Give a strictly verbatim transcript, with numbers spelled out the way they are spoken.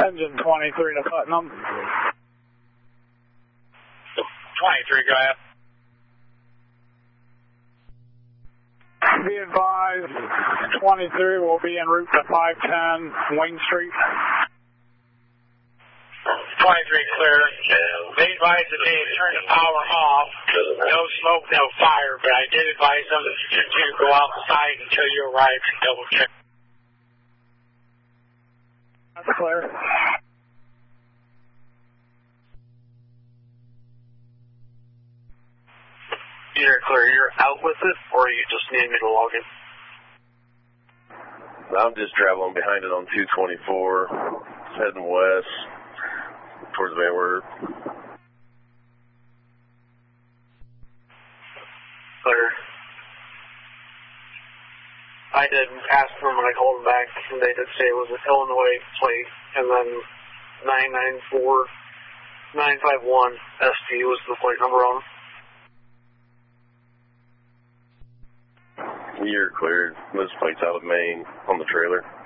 Engine twenty-three to Putnam. twenty-three, go ahead. Be advised, twenty-three will be en route to five ten Wayne Street. twenty-three clear. They advised that they had turned the power off. No smoke, no fire, but I did advise them to go outside until you arrive and double check. That's clear. You're clear. You're out with it, or you just need me to log in? I'm just traveling behind it on two twenty-four, heading west towards Van Wert. Clear. I did ask them when I called them back, and they did say it was an Illinois plate, and then nine nine four nine five one S T was the plate number on it. You're cleared. This plate's out of Maine on the trailer.